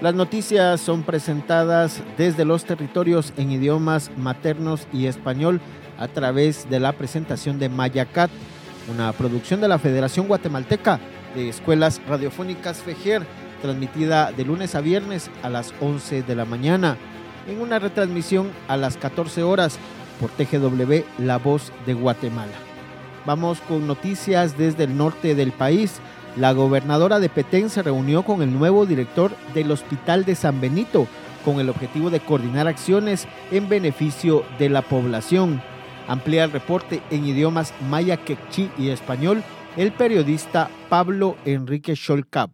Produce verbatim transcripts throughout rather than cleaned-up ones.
Las noticias son presentadas desde los territorios en idiomas maternos y español a través de la presentación de Mayacat, una producción de la Federación Guatemalteca de Escuelas Radiofónicas FEGER, transmitida de lunes a viernes a las once de la mañana, en una retransmisión a las catorce horas por T G W La Voz de Guatemala. Vamos con noticias desde el norte del país. La gobernadora de Petén se reunió con el nuevo director del Hospital de San Benito con el objetivo de coordinar acciones en beneficio de la población. Amplía el reporte en idiomas maya, quechí y español el periodista Pablo Enrique Xolcap.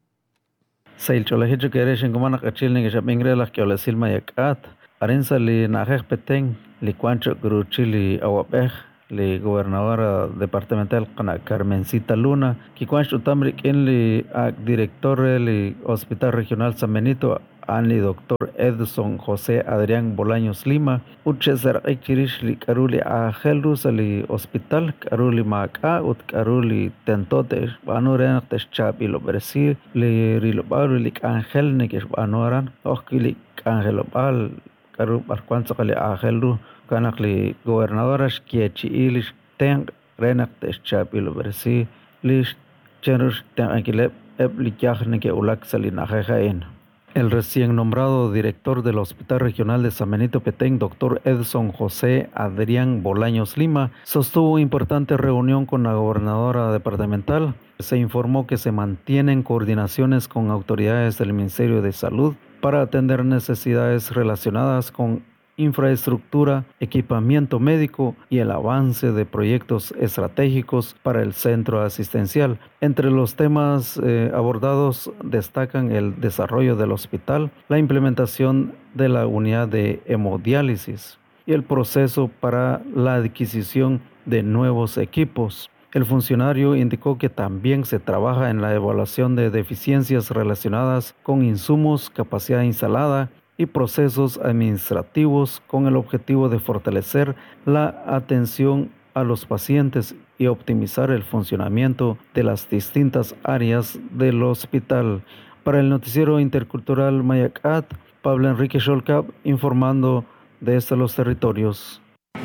li gobernadora departamental Kana Carmencita Luna, que cuanto también en li director del Hospital Regional San Benito, Ani doctor Edson José Adrián Bolaños Lima, uche ser ekirish li karuli a Helrus li hospital, karuli maka ut karuli tentote, banuren teschap ilo Brasil, li rilobal li Ángel nekish banuran, okili Ángel bal karu barquanzo kali Ángel kanak li gobernadoras kiechi ilish ten renak teschap ilo Brasil, lish cherus ten akile eb li kajne ke ulak salina jajaen. El recién nombrado director del Hospital Regional de San Benito Petén, doctor Edson José Adrián Bolaños Lima, sostuvo una importante reunión con la gobernadora departamental. Se informó que se mantienen coordinaciones con autoridades del Ministerio de Salud para atender necesidades relacionadas con infraestructura, equipamiento médico y el avance de proyectos estratégicos para el centro asistencial. Entre los temas eh, abordados destacan el desarrollo del hospital, la implementación de la unidad de hemodiálisis y el proceso para la adquisición de nuevos equipos. El funcionario indicó que también se trabaja en la evaluación de deficiencias relacionadas con insumos, capacidad instalada y procesos administrativos con el objetivo de fortalecer la atención a los pacientes y optimizar el funcionamiento de las distintas áreas del hospital. Para el noticiero intercultural Mayacat, Pablo Enrique Xolcap informando desde los territorios.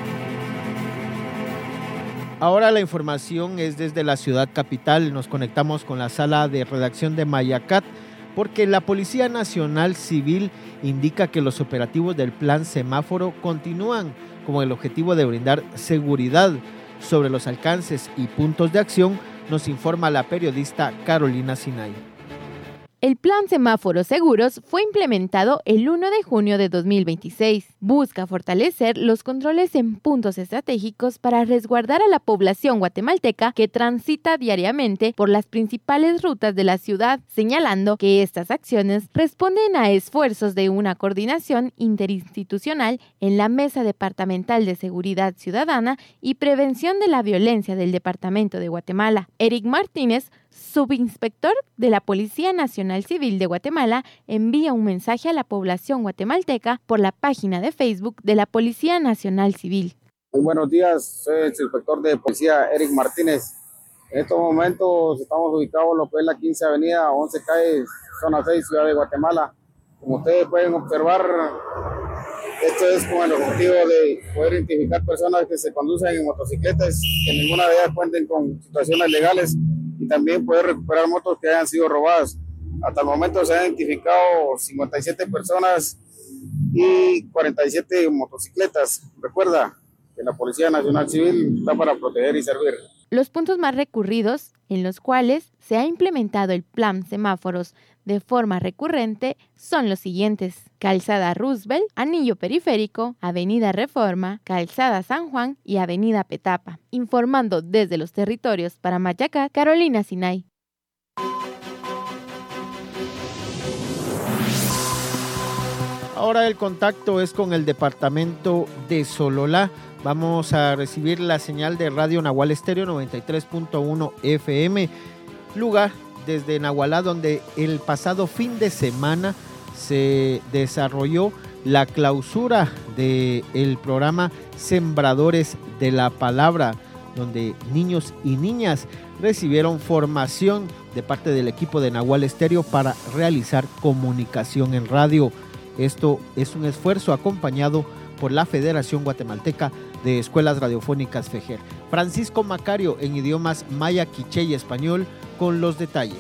Ahora la información es desde la ciudad capital. Nos conectamos con la sala de redacción de Mayacat, porque la Policía Nacional Civil indica que los operativos del Plan Semáforo continúan con el objetivo de brindar seguridad. Sobre los alcances y puntos de acción nos informa la periodista Carolina Sinay. El Plan Semáforos Seguros fue implementado el primero de junio de dos mil veintiséis. Busca fortalecer los controles en puntos estratégicos para resguardar a la población guatemalteca que transita diariamente por las principales rutas de la ciudad, señalando que estas acciones responden a esfuerzos de una coordinación interinstitucional en la Mesa Departamental de Seguridad Ciudadana y Prevención de la Violencia del Departamento de Guatemala. Eric Martínez, subinspector de la Policía Nacional Civil de Guatemala, envía un mensaje a la población guatemalteca por la página de Facebook de la Policía Nacional Civil. Muy buenos días, soy el subinspector de Policía Eric Martínez. En estos momentos estamos ubicados en lo que es la quince Avenida, once Calle, zona seis, Ciudad de Guatemala. Como ustedes pueden observar, esto es con el objetivo de poder identificar personas que se conducen en motocicletas, que ninguna de ellas cuenten con situaciones legales, y también poder recuperar motos que hayan sido robadas. Hasta el momento se han identificado cincuenta y siete personas y cuarenta y siete motocicletas. Recuerda que la Policía Nacional Civil está para proteger y servir. Los puntos más recurridos en los cuales se ha implementado el Plan Semáforos de forma recurrente son los siguientes: Calzada Roosevelt, Anillo Periférico, Avenida Reforma, Calzada San Juan y Avenida Petapa. Informando desde los territorios para Mayacat, Carolina Sinay. Ahora el contacto es con el departamento de Sololá. Vamos a recibir la señal de Radio Nahual Estéreo noventa y tres punto uno F M, lugar desde Nahualá donde el pasado fin de semana se desarrolló la clausura del programa Sembradores de la Palabra, donde niños y niñas recibieron formación de parte del equipo de Nahual Estéreo para realizar comunicación en radio. Esto es un esfuerzo acompañado por la Federación Guatemalteca de Escuelas Radiofónicas FEGER. Francisco Macario en idiomas maya, quiché y español con los detalles.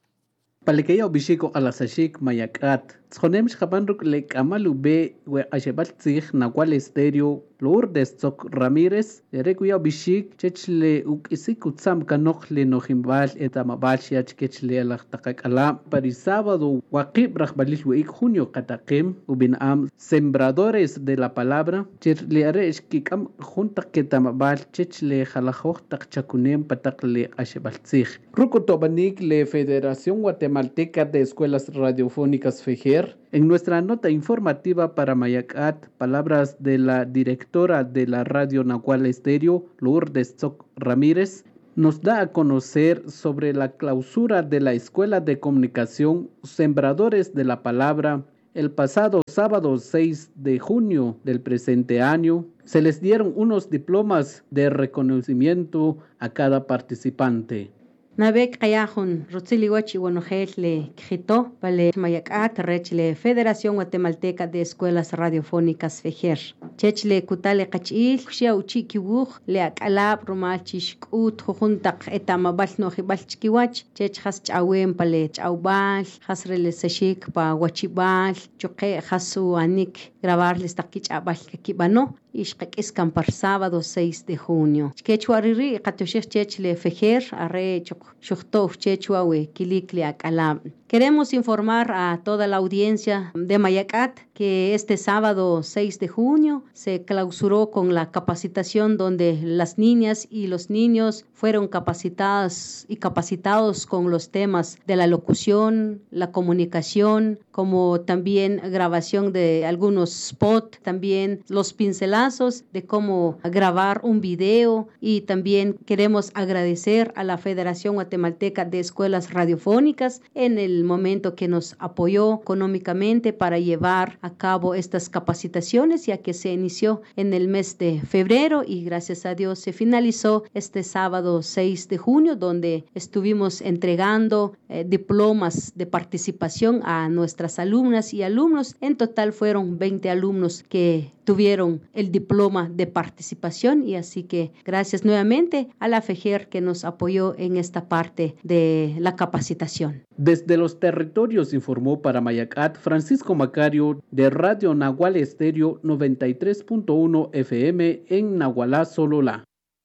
Palekeya obishiko alasashik mayakat. Tsonem shkapanruk lek amalu be we ashebal tzig Nahual Estéreo Lourdes Tzok Ramírez erekuya obishik chechle uk isikutsam kanok le nojimbal etamabal shiach kechle alaktakakala para sábado waqib rajbalil weik junio katakem ubinam sembradores de la palabra chirle aresh kikam junta ketamabal chechle jalajoj takchakunem patakle ashebal tzig rukutobanik le Federación Guatemalteca de Escuelas Radiofónicas FEGER. En nuestra nota informativa para Mayacat, palabras de la directora de la radio Nahual Estéreo, Lourdes Tzok Ramírez, nos da a conocer sobre la clausura de la Escuela de Comunicación Sembradores de la Palabra. El pasado sábado seis de junio del presente año, se les dieron unos diplomas de reconocimiento a cada participante. Nabek Kayahun, Rutziliwachi Wanojele, Kjito, Vale Mayacat, Rechle, Federación Guatemalteca de Escuelas Radiofónicas FEGER. Chechle Kutale Kachil, Xia Uchikiwuch, Leak Alab, Romalchish, Ut, Juntak, Etamabal Nojibal Chikiwach, Chech Has Chawem, Pale, Chaubal, Hasrele Sashik, Pa Wachibal, Choque Hasu Anik, grabarles Takich Abal Kakibano. Ishqak iskan par sábado seis de junio. Quechuariri qatoshich chechle FEGER arre shukhtof chechuawe kilikli akalam. Queremos informar a toda la audiencia de Mayacat que este sábado seis de junio se clausuró con la capacitación donde las niñas y los niños fueron capacitadas y capacitados con los temas de la locución, la comunicación, como también grabación de algunos spots, también los pincelazos de cómo grabar un video, y también queremos agradecer a la Federación Guatemalteca de Escuelas Radiofónicas en el momento que nos apoyó económicamente para llevar a cabo estas capacitaciones, ya que se inició en el mes de febrero y gracias a Dios se finalizó este sábado seis de junio, donde estuvimos entregando eh, diplomas de participación a nuestras alumnas y alumnos. En total fueron veinte alumnos que tuvieron el diploma de participación, y así que gracias nuevamente a la FEGER que nos apoyó en esta parte de la capacitación. Desde los territorios informó para Mayacat Francisco Macario de Radio Nahual Estéreo noventa y tres punto uno F M en Nahualá, Sololá.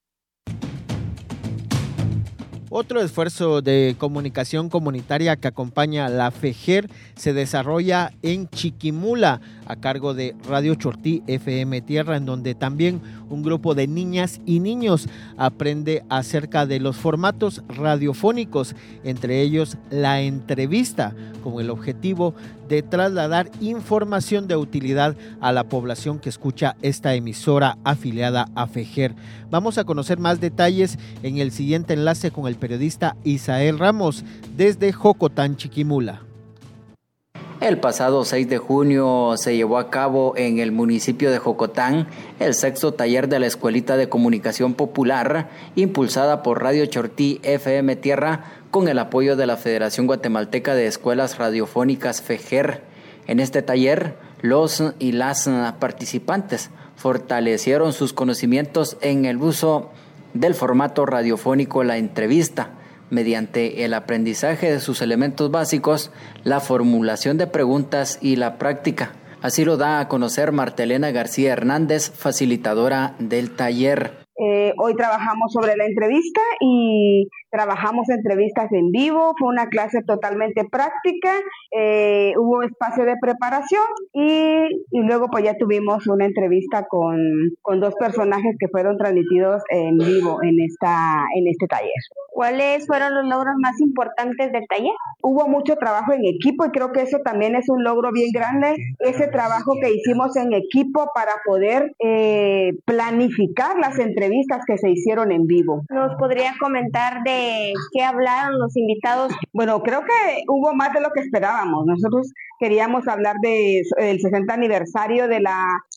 Otro esfuerzo de comunicación comunitaria que acompaña a la FEGER se desarrolla en Chiquimula, a cargo de Radio Chortí F M Tierra, en donde también un grupo de niñas y niños aprende acerca de los formatos radiofónicos, entre ellos la entrevista, con el objetivo de trasladar información de utilidad a la población que escucha esta emisora afiliada a FEGER. Vamos a conocer más detalles en el siguiente enlace con el periodista Isael Ramos desde Jocotán, Chiquimula. El pasado seis de junio se llevó a cabo en el municipio de Jocotán el sexto taller de la Escuelita de Comunicación Popular, impulsada por Radio Chortí F M Tierra, con el apoyo de la Federación Guatemalteca de Escuelas Radiofónicas FEGER. En este taller, los y las participantes fortalecieron sus conocimientos en el uso del formato radiofónico La Entrevista, mediante el aprendizaje de sus elementos básicos, la formulación de preguntas y la práctica. Así lo da a conocer Martelena García Hernández, facilitadora del taller. Eh, hoy trabajamos sobre la entrevista y trabajamos entrevistas en vivo. Fue una clase totalmente práctica, eh, hubo espacio de preparación y, y luego pues ya tuvimos una entrevista con, con dos personajes que fueron transmitidos en vivo en, esta, en este taller. ¿Cuáles fueron los logros más importantes del taller? Hubo mucho trabajo en equipo y creo que eso también es un logro bien grande, ese trabajo que hicimos en equipo para poder eh, planificar las entrevistas que se hicieron en vivo. ¿Nos podría comentar de qué hablaron los invitados? Bueno, creo que hubo más de lo que esperábamos. Nosotros queríamos hablar de el sesenta aniversario de la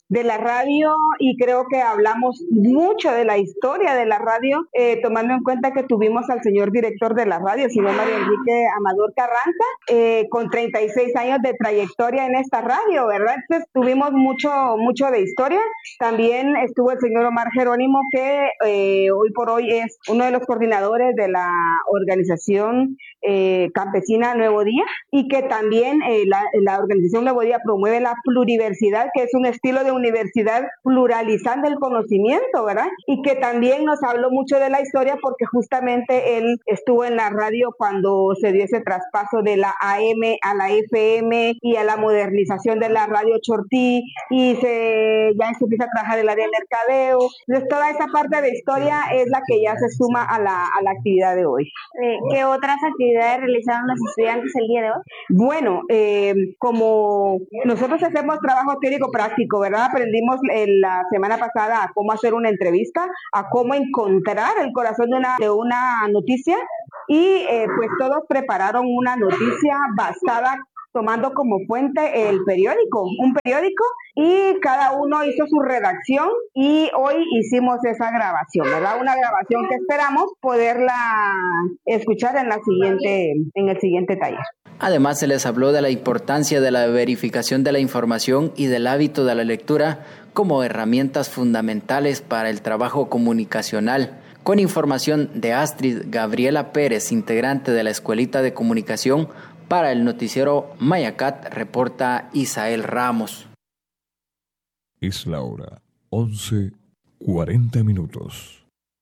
de la radio y creo que hablamos mucho de la historia de la radio, eh, tomando en cuenta que tuvimos al señor director de la radio, señor Mario Enrique Amador Carranza, eh, con treinta y seis años de trayectoria en esta radio, ¿verdad? Entonces tuvimos mucho, mucho de historia. También estuvo el señor Omar Jerónimo, que eh, hoy por hoy es uno de los coordinadores de la organización eh, campesina Nuevo Día, y que también eh, la, la organización Nuevo Día promueve la pluriversidad, que es un estilo de universidad pluralizando el conocimiento, ¿verdad? Y que también nos habló mucho de la historia porque justamente él estuvo en la radio cuando se dio ese traspaso de la A M a la F M y a la modernización de la radio Chortí, y se, ya se empieza a trabajar el área de mercadeo. Entonces toda esa parte de historia es la que ya se suma a la, a la actividad de hoy. Eh, ¿Qué otras actividades realizaron los estudiantes el día de hoy? Bueno, eh, como nosotros hacemos trabajo teórico práctico, ¿verdad? Aprendimos en la semana pasada a cómo hacer una entrevista, a cómo encontrar el corazón de una, de una noticia, y eh, pues todos prepararon una noticia basada, tomando como fuente el periódico, un periódico, y cada uno hizo su redacción, y hoy hicimos esa grabación, ¿verdad? Una grabación que esperamos poderla escuchar en la siguiente, en el siguiente taller. Además, se les habló de la importancia de la verificación de la información y del hábito de la lectura como herramientas fundamentales para el trabajo comunicacional. Con información de Astrid Gabriela Pérez, integrante de la Escuelita de Comunicación, para el noticiero Mayacat, reporta Isael Ramos. Es la hora once cuarenta minutos.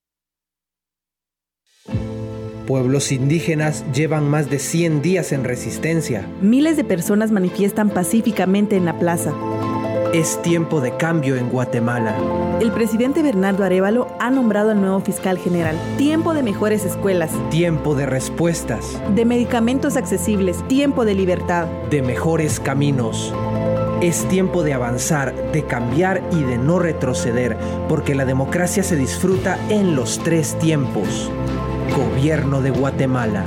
Pueblos indígenas llevan más de cien días en resistencia. Miles de personas manifiestan pacíficamente en la plaza. Es tiempo de cambio en Guatemala. El presidente Bernardo Arévalo ha nombrado al nuevo fiscal general. Tiempo de mejores escuelas. Tiempo de respuestas. De medicamentos accesibles. Tiempo de libertad. De mejores caminos. Es tiempo de avanzar, de cambiar y de no retroceder, porque la democracia se disfruta en los tres tiempos. Gobierno de Guatemala.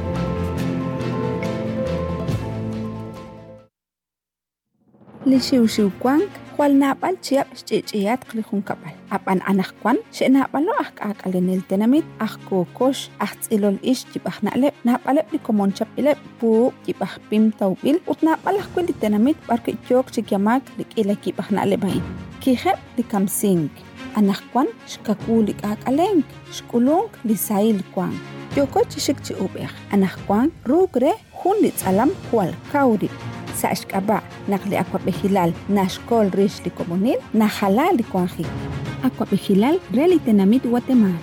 Lishiushiukwang, cual napal chiap chichiat klijunkapal. Apan anakwan, she napalo ak alenel tenamit, akkokosh, akzilol ish chipah nalep, napalep li komon chapilep, pu chipah pim taubil, ut napalak kweli tenamit, barke chok chikiamak lik ila kipah nalebain. Kijep li kamsing. Anakwan, shkakulik ak alenk, shkulong li sail kwang. Yoko chishik chi ubeh, anakwan, rugre, hunlit alam hual kauri. Sa ashkaba, nakli akwapehilal, nashkol rish li komonil, nahalal li kwanjik. Akwapehilal, reli tenamit Guatemala.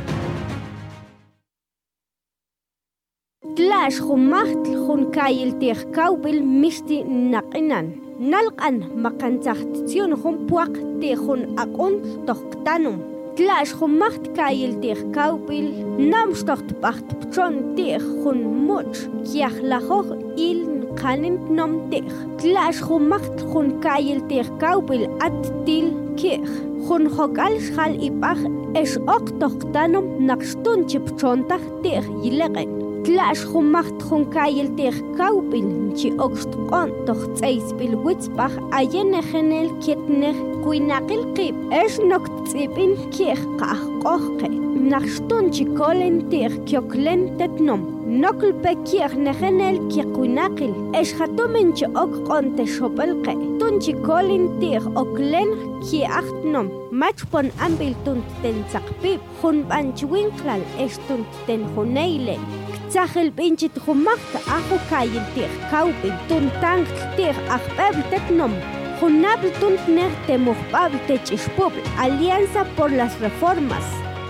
Tlash humaht hun kayil tih kaubil misti naqinan. Nalqan makantzahtizion hun puak tihun akun tohktanum. Tlash humaht kayil tih kaubil namstocht pacht pchon tih hun much kiahlahoch il kanint nom tih. Tlash humaht hun kayil tih kaubil at til kih. Hun hokal shal ipach es ok tohktanum nakstun chipchontah tih yileqen. Tlash humacht hun kayil tih kaubil chi okst qon toh tseis bil witzbach ayene genel kitner kuinaqil qib es nokt tsipin kih qah qohqe nakstun chi kolen tih kyoklen tetnom nokl pe kih negenel ki kuinaqil es hatomen chi ok qon te shopelqe tun chi kolen tih oklen ki achtnom machpon ambil tun ten tsaqpib hun banchwinklal es tun ten huneile Zachel binchit humacht ajo kayil tih kaupil tuntang tih akpebl tetnom. Junabl tuntner temuhpabl techishpubl. Alianza por las Reformas.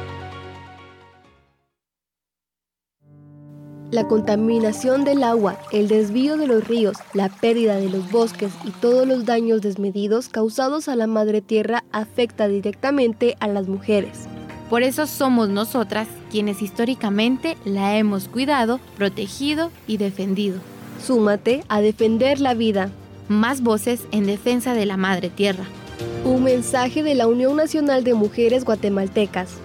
La contaminación del agua, el desvío de los ríos, la pérdida de los bosques y todos los daños desmedidos causados a la madre tierra afecta directamente a las mujeres. Por eso somos nosotras quienes históricamente la hemos cuidado, protegido y defendido. Súmate a defender la vida. Más voces en defensa de la Madre Tierra. Un mensaje de la Unión Nacional de Mujeres Guatemaltecas.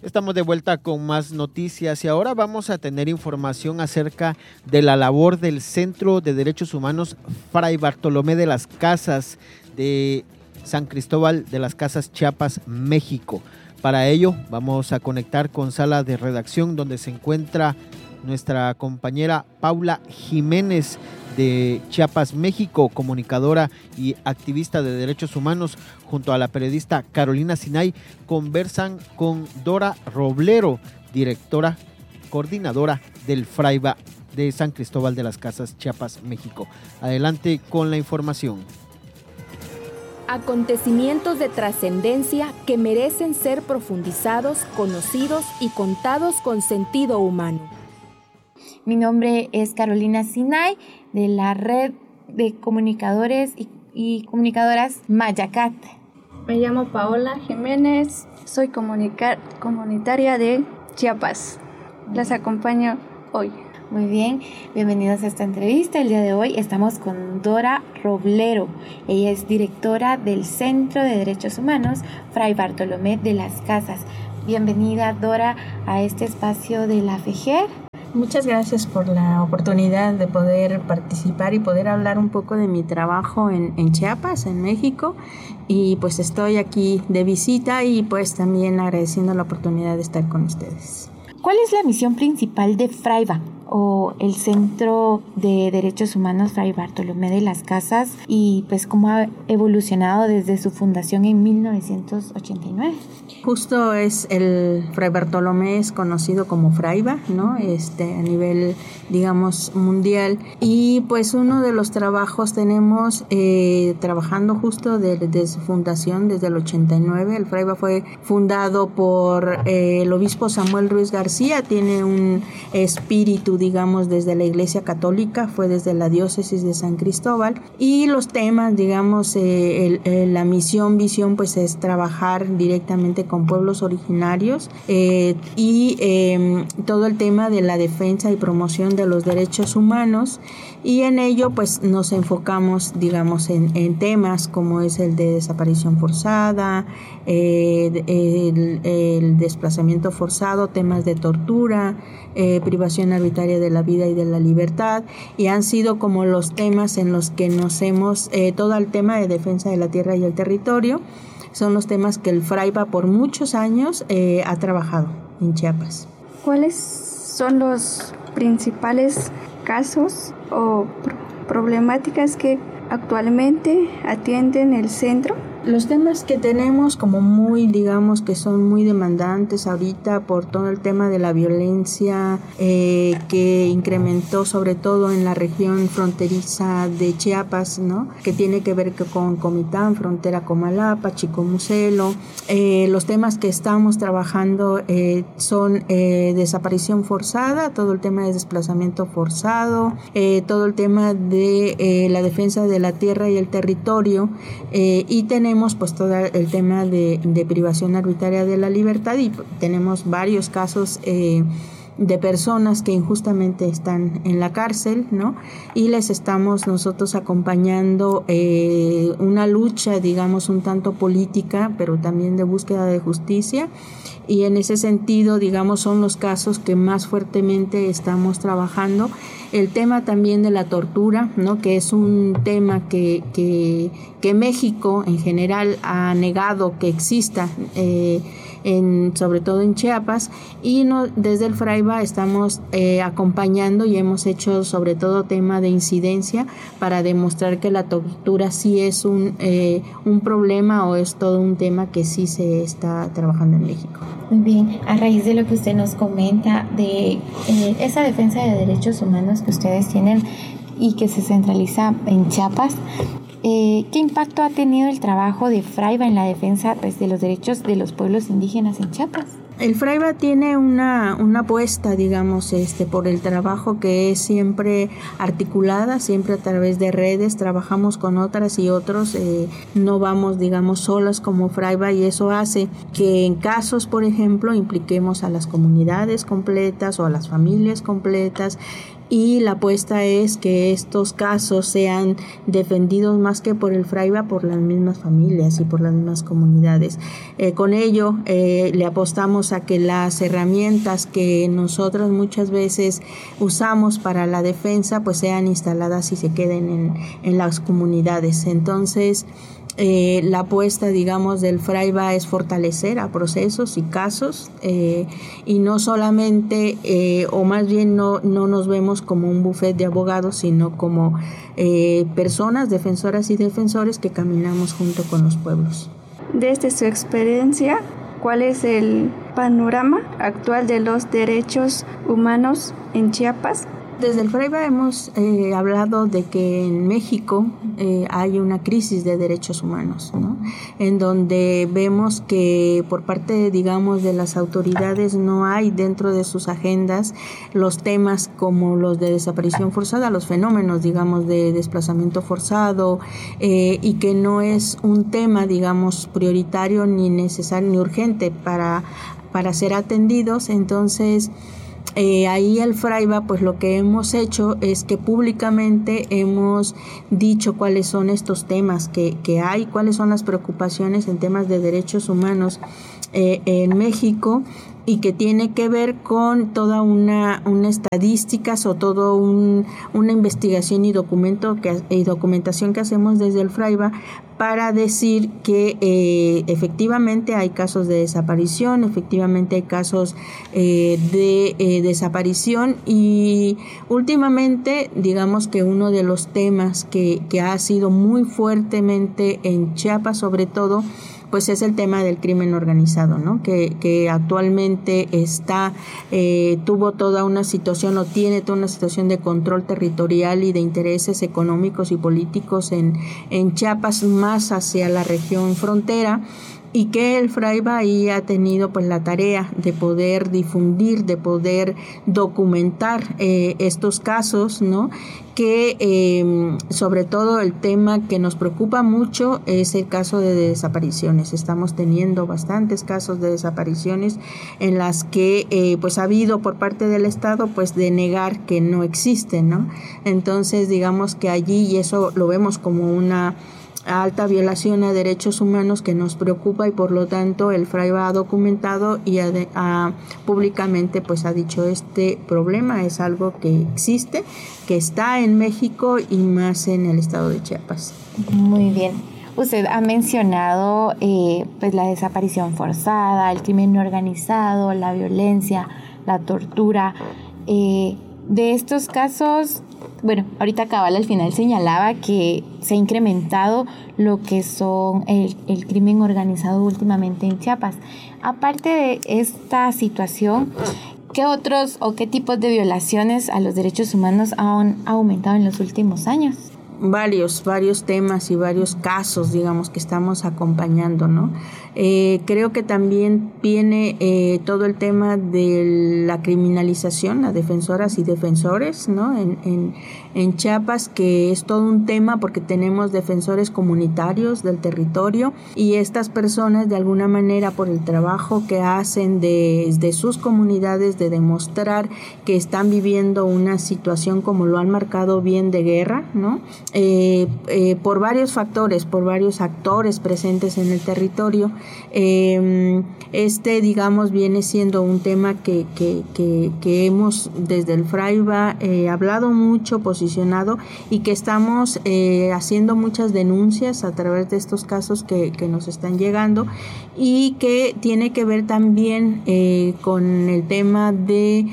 Estamos de vuelta con más noticias y ahora vamos a tener información acerca de la labor del Centro de Derechos Humanos Fray Bartolomé de las Casas de San Cristóbal de las Casas, Chiapas, México. Para ello vamos a conectar con sala de redacción donde se encuentra nuestra compañera Paula Jiménez de Chiapas, México, comunicadora y activista de derechos humanos, junto a la periodista Carolina Sinay, conversan con Dora Roblero, directora coordinadora del Fraiba de San Cristóbal de las Casas, Chiapas, México. Adelante con la información. Acontecimientos de trascendencia que merecen ser profundizados, conocidos y contados con sentido humano. Mi nombre es Carolina Sinay, de la red de comunicadores y, y comunicadoras Mayacat. Me llamo Paola Jiménez, soy comunica- comunitaria de Chiapas. Las acompaño hoy. Muy bien, bienvenidos a esta entrevista. El día de hoy estamos con Dora Roblero. Ella es directora del Centro de Derechos Humanos Fray Bartolomé de las Casas. Bienvenida, Dora, a este espacio de la FEJER. Muchas gracias por la oportunidad de poder participar y poder hablar un poco de mi trabajo en, en Chiapas, en México. Y pues estoy aquí de visita y pues también agradeciendo la oportunidad de estar con ustedes. ¿Cuál es la misión principal de Fraiba o el Centro de Derechos Humanos Fray Bartolomé de las Casas y pues cómo ha evolucionado desde su fundación en mil novecientos ochenta y nueve? Justo es el Fray Bartolomé, es conocido como Fraiba, ¿no? Este, a nivel, digamos, mundial. Y pues uno de los trabajos tenemos eh, trabajando justo desde de su fundación, desde el ochenta y nueve. El Fraiba fue fundado por eh, el obispo Samuel Ruiz García, tiene un espíritu, digamos, desde la Iglesia Católica, fue desde la diócesis de San Cristóbal. Y los temas, digamos, eh, el, el, la misión, visión, pues es trabajar directamente con con pueblos originarios eh, y eh, todo el tema de la defensa y promoción de los derechos humanos, y en ello pues nos enfocamos, digamos, en, en temas como es el de desaparición forzada, eh, el, el desplazamiento forzado, temas de tortura, eh, privación arbitraria de la vida y de la libertad, y han sido como los temas en los que nos hemos, eh, todo el tema de defensa de la tierra y el territorio, son los temas que el Fraiba por muchos años eh, ha trabajado en Chiapas. ¿Cuáles son los principales casos o pro- problemáticas que actualmente atienden el centro? Los temas que tenemos como muy, digamos, que son muy demandantes ahorita por todo el tema de la violencia eh, que incrementó sobre todo en la región fronteriza de Chiapas, ¿no? Que tiene que ver con Comitán, frontera Comalapa, Chicomucelo. Eh, los temas que estamos trabajando eh, son eh, desaparición forzada, todo el tema de desplazamiento forzado, eh, todo el tema de eh, la defensa de la tierra y el territorio, eh, y tenemos pues todo el tema de, de privación arbitraria de la libertad, y tenemos varios casos eh, de personas que injustamente están en la cárcel, ¿no? Y les estamos nosotros acompañando eh, una lucha, digamos, un tanto política, pero también de búsqueda de justicia. Y en ese sentido, digamos, son los casos que más fuertemente estamos trabajando. El tema también de la tortura, ¿no? Que es un tema que, que, que México en general ha negado que exista, eh, en, sobre todo en Chiapas, y no, desde el Fraiba estamos eh, acompañando y hemos hecho sobre todo tema de incidencia para demostrar que la tortura sí es un, eh, un problema o es todo un tema que sí se está trabajando en México. Muy bien, a raíz de lo que usted nos comenta de eh, esa defensa de derechos humanos que ustedes tienen y que se centraliza en Chiapas, Eh, ¿qué impacto ha tenido el trabajo de Fraiba en la defensa pues, de los derechos de los pueblos indígenas en Chiapas? El Fraiba tiene una, una apuesta, digamos, este, por el trabajo que es siempre articulada, siempre a través de redes, trabajamos con otras y otros, eh, no vamos, digamos, solas como Fraiba, y eso hace que en casos, por ejemplo, impliquemos a las comunidades completas o a las familias completas, y la apuesta es que estos casos sean defendidos más que por el Fraiba, por las mismas familias y por las mismas comunidades. Eh, con ello eh, le apostamos a que las herramientas que nosotros muchas veces usamos para la defensa pues sean instaladas y se queden en, en las comunidades. Entonces, Eh, la apuesta, digamos, del Fraiba es fortalecer a procesos y casos eh, y no solamente, eh, o más bien no, no nos vemos como un bufete de abogados, sino como eh, personas, defensoras y defensores que caminamos junto con los pueblos. Desde su experiencia, ¿cuál es el panorama actual de los derechos humanos en Chiapas? Desde el Fraiba hemos eh, hablado de que en México eh, hay una crisis de derechos humanos, ¿no? En donde vemos que por parte, digamos, de las autoridades no hay dentro de sus agendas los temas como los de desaparición forzada, los fenómenos, digamos, de desplazamiento forzado eh, y que no es un tema, digamos, prioritario ni necesario ni urgente para, para ser atendidos. Entonces, Eh, ahí el Fraiba, pues lo que hemos hecho es que públicamente hemos dicho cuáles son estos temas que, que hay, cuáles son las preocupaciones en temas de derechos humanos eh, en México, y que tiene que ver con toda una, una estadísticas o todo un, una investigación y documento que, y documentación que hacemos desde el Fraiba para decir que eh, efectivamente hay casos de desaparición, efectivamente hay casos eh, de eh, desaparición, y últimamente digamos que uno de los temas que, que ha sido muy fuertemente en Chiapas sobre todo, pues es el tema del crimen organizado, ¿no? Que, que actualmente está, eh, tuvo toda una situación o tiene toda una situación de control territorial y de intereses económicos y políticos en, en Chiapas, más hacia la región frontera, y que el Fraiba ahí ha tenido pues la tarea de poder difundir, de poder documentar eh, estos casos, ¿no? Que eh, sobre todo el tema que nos preocupa mucho es el caso de desapariciones. Estamos teniendo bastantes casos de desapariciones en las que eh, pues ha habido por parte del Estado pues de negar que no existen, ¿no? Entonces digamos que allí, y eso lo vemos como una alta violación a derechos humanos que nos preocupa, y por lo tanto el Fraiba ha documentado y ha, de, ha públicamente pues ha dicho este problema es algo que existe, que está en México y más en el estado de Chiapas. Muy bien. Usted ha mencionado eh, pues la desaparición forzada, el crimen organizado, la violencia, la tortura. Eh, de estos casos, bueno, ahorita Cabal al final señalaba que se ha incrementado lo que son el, el crimen organizado últimamente en Chiapas. Aparte de esta situación, ¿qué otros o qué tipos de violaciones a los derechos humanos han aumentado en los últimos años? Varios, varios temas y varios casos, digamos, que estamos acompañando, ¿no? Eh, creo que también viene eh, todo el tema de la criminalización a defensoras y defensores, ¿no? En, en, en Chiapas, que es todo un tema porque tenemos defensores comunitarios del territorio, y estas personas de alguna manera por el trabajo que hacen de, de sus comunidades, de demostrar que están viviendo una situación, como lo han marcado bien, de guerra, ¿no? Eh, eh, por varios factores, por varios actores presentes en el territorio. Eh, este, digamos, viene siendo un tema que, que, que, que hemos desde el Fraiba eh, hablado mucho, posicionado, y que estamos eh, haciendo muchas denuncias a través de estos casos que, que nos están llegando, y que tiene que ver también eh, con el tema de,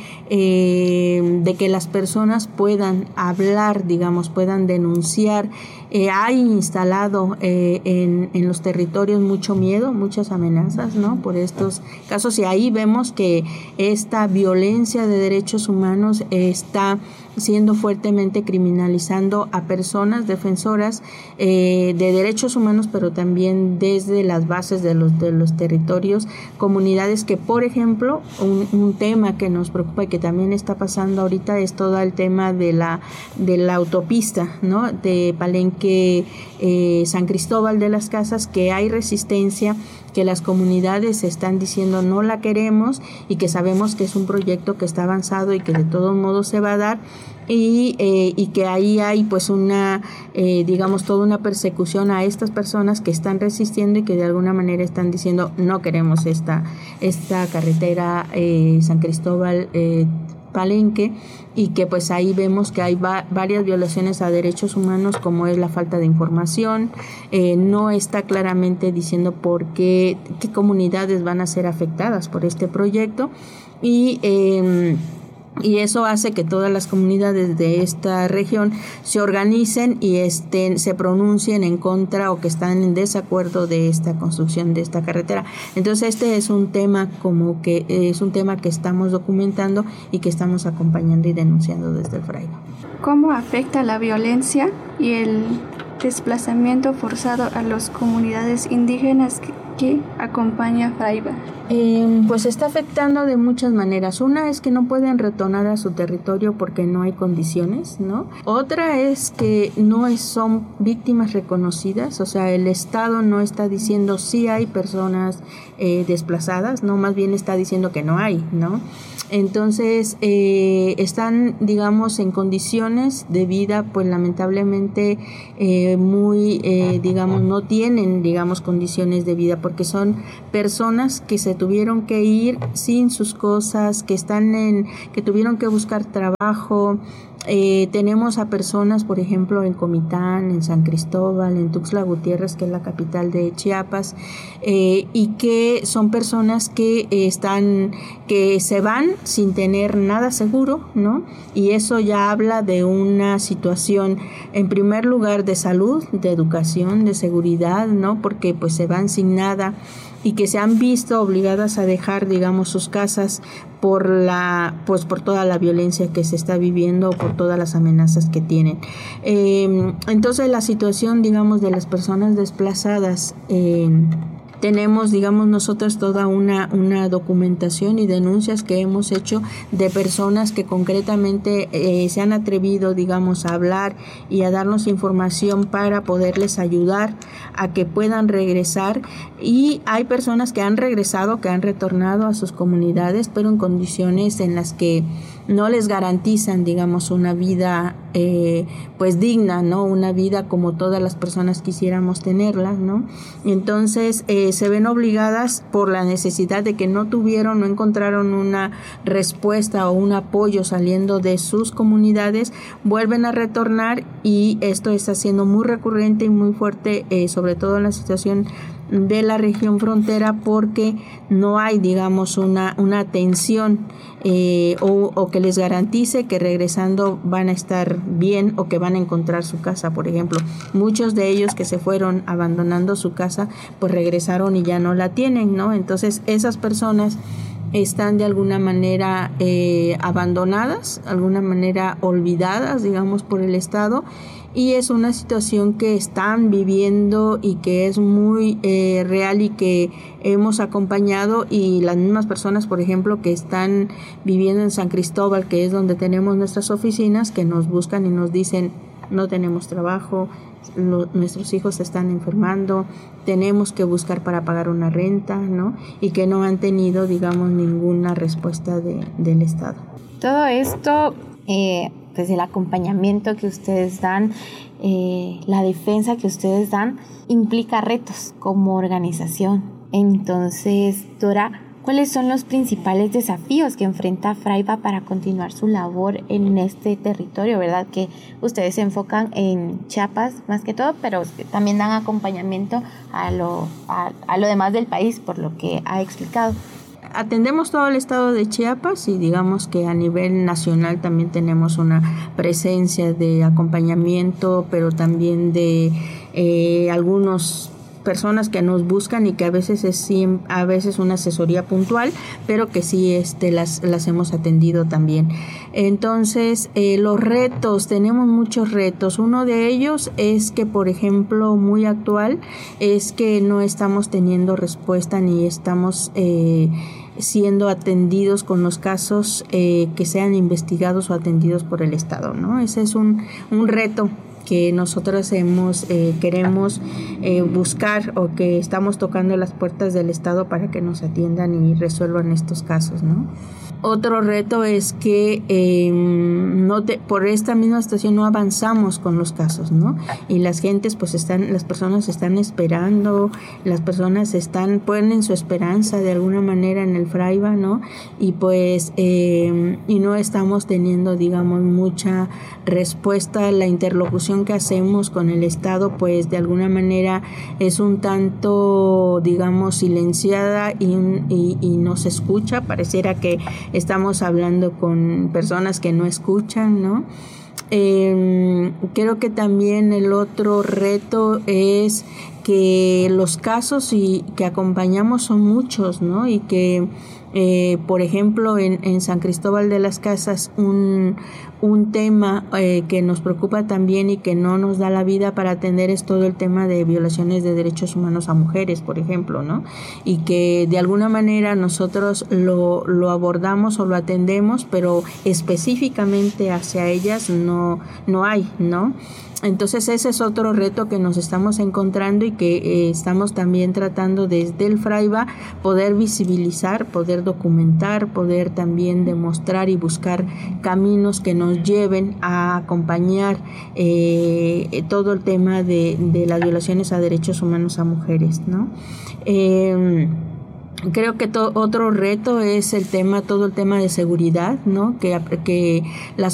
eh, de que las personas puedan hablar, digamos, puedan denunciar. Eh, hay instalado eh, en, en los territorios mucho miedo, muchas amenazas, ¿no? Por estos casos, y ahí vemos que esta violencia de derechos humanos eh, está siendo fuertemente criminalizando a personas defensoras eh, de derechos humanos, pero también desde las bases de los, de los territorios, comunidades que, por ejemplo, un, un tema que nos preocupa y que también está pasando ahorita es todo el tema de la, de la autopista, ¿no? De Palenque, eh, San Cristóbal de las Casas, que hay resistencia que las comunidades están diciendo no la queremos y que sabemos que es un proyecto que está avanzado y que de todos modos se va a dar. Y, eh, y que ahí hay pues una, eh, digamos, toda una persecución a estas personas que están resistiendo y que de alguna manera están diciendo no queremos esta, esta carretera eh, San Cristóbal eh, Palenque, y que pues ahí vemos que hay va- varias violaciones a derechos humanos, como es la falta de información, eh, no está claramente diciendo por qué, qué comunidades van a ser afectadas por este proyecto, y eh, y eso hace que todas las comunidades de esta región se organicen y estén, se pronuncien en contra o que están en desacuerdo de esta construcción de esta carretera. Entonces este es un tema como que es un tema que estamos documentando y que estamos acompañando y denunciando desde el Fraiba. ¿Cómo afecta la violencia y el desplazamiento forzado a las comunidades indígenas que, que acompaña Fraiba? Eh, pues está afectando de muchas maneras. Una es que no pueden retornar a su territorio porque no hay condiciones, ¿no? Otra es que no es, son víctimas reconocidas, o sea, el Estado no está diciendo sí hay personas eh, desplazadas, no, más bien está diciendo que no hay, ¿no? Entonces eh, están, digamos, en condiciones de vida, pues lamentablemente eh, muy, eh, digamos, no tienen, digamos, condiciones de vida porque son personas que se tuvieron que ir sin sus cosas, que están en, que tuvieron que buscar trabajo. Eh, tenemos a personas, por ejemplo, en Comitán, en San Cristóbal, en Tuxtla Gutiérrez, que es la capital de Chiapas, eh, y que son personas que eh, están, que se van sin tener nada seguro, ¿no? Y eso ya habla de una situación, en primer lugar, de salud, de educación, de seguridad, ¿no? Porque pues se van sin nada y que se han visto obligadas a dejar, digamos, sus casas por la, pues por toda la violencia que se está viviendo, por todas las amenazas que tienen. Eh, entonces la situación, digamos, de las personas desplazadas, eh, tenemos, digamos, nosotros toda una, una documentación y denuncias que hemos hecho de personas que concretamente eh, se han atrevido, digamos, a hablar y a darnos información para poderles ayudar a que puedan regresar. Y hay personas que han regresado, que han retornado a sus comunidades, pero en condiciones en las que no les garantizan, digamos, una vida eh, pues digna, ¿no? Una vida como todas las personas quisiéramos tenerla, ¿no? Entonces eh, se ven obligadas por la necesidad de que no tuvieron, no encontraron una respuesta o un apoyo saliendo de sus comunidades, vuelven a retornar, y esto está siendo muy recurrente y muy fuerte, eh, sobre todo en la situación de la región frontera, porque no hay, digamos, una, una atención eh, o, o que les garantice que regresando van a estar bien o que van a encontrar su casa. Por ejemplo, muchos de ellos que se fueron abandonando su casa, pues regresaron y ya no la tienen, ¿no? Entonces esas personas están de alguna manera eh, abandonadas, de alguna manera olvidadas, digamos, por el Estado. Y es una situación que están viviendo y que es muy eh, real y que hemos acompañado, y las mismas personas, por ejemplo, que están viviendo en San Cristóbal, que es donde tenemos nuestras oficinas, que nos buscan y nos dicen no tenemos trabajo, lo, nuestros hijos se están enfermando, tenemos que buscar para pagar una renta, ¿no? Y que no han tenido, digamos, ninguna respuesta de, del Estado. Todo esto... Eh... pues el acompañamiento que ustedes dan, eh, la defensa que ustedes dan, implica retos como organización. Entonces, Dora, ¿cuáles son los principales desafíos que enfrenta Fraiba para continuar su labor en este territorio, verdad? Que ustedes se enfocan en Chiapas más que todo, pero también dan acompañamiento a lo, a, a lo demás del país, por lo que ha explicado. Atendemos todo el estado de Chiapas, y digamos que a nivel nacional también tenemos una presencia de acompañamiento, pero también de eh, algunos personas que nos buscan y que a veces es a veces una asesoría puntual, pero que sí este las las hemos atendido también. Entonces eh, los retos, tenemos muchos retos. Uno de ellos es que, por ejemplo, muy actual, es que no estamos teniendo respuesta ni estamos eh, siendo atendidos con los casos eh, que sean investigados o atendidos por el Estado, ¿no? Ese es un, un reto que nosotros hemos eh, queremos eh, buscar o que estamos tocando las puertas del Estado para que nos atiendan y resuelvan estos casos, ¿no? Otro reto es que eh, no te, por esta misma situación no avanzamos con los casos, ¿no? Y las gentes, pues están, las personas están esperando, las personas están, ponen su esperanza de alguna manera en el Fraiba, ¿no? Y pues, eh, y no estamos teniendo, digamos, mucha respuesta. La interlocución que hacemos con el Estado, pues de alguna manera es un tanto, digamos, silenciada y, y, y no se escucha. Pareciera que estamos hablando con personas que no escuchan, ¿no? Eh, creo que también el otro reto es que los casos y que acompañamos son muchos, ¿no? Y que, eh, por ejemplo, en, en San Cristóbal de las Casas, un, un tema eh, que nos preocupa también y que no nos da la vida para atender es todo el tema de violaciones de derechos humanos a mujeres, por ejemplo, ¿no? Y que de alguna manera nosotros lo, lo abordamos o lo atendemos, pero específicamente hacia ellas no, no hay, ¿no? Entonces ese es otro reto que nos estamos encontrando y que eh, estamos también tratando desde el Fraiba poder visibilizar, poder documentar, poder también demostrar y buscar caminos que nos lleven a acompañar eh, todo el tema de, de las violaciones a derechos humanos a mujeres, ¿no? Eh, Creo que to- otro reto es el tema, todo el tema de seguridad, ¿no? Que, que las